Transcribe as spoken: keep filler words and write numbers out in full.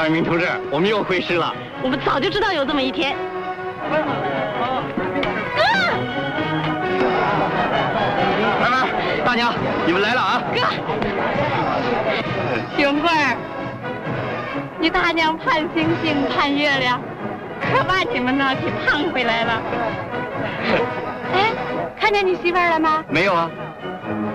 二名同志，我们又会师了。 我们早就知道有这么一天。哥， 来来，大娘，你们来了啊！ 哥，兄贵儿，你大娘盼星星盼月亮，可把你们那给盼回来了。哎，看见你媳妇儿了吗？ 没有啊。